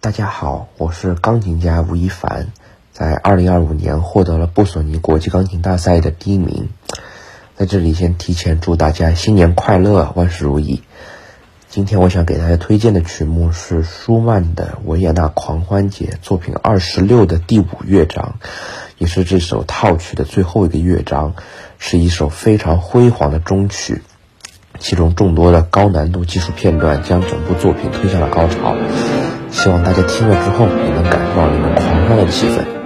大家好，我是钢琴家吴亦凡，在2025年获得了布索尼国际钢琴大赛的第1名。在这里先提前祝大家新年快乐，万事如意。今天我想给大家推荐的曲目是舒曼的《维也纳狂欢节》作品26的第5乐章，也是这首套曲的最后一个乐章，是一首非常辉煌的终曲，其中众多的高难度技术片段将整部作品推向了高潮。希望大家听了之后也能感受到那种狂欢的气氛。